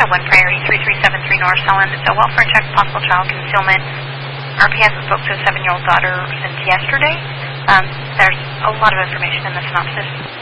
1 Prairie, 3373 North Ellen. It's a welfare check, possible child concealment. RPS spoke to a 7-year-old daughter since yesterday. There's a lot of information in the synopsis.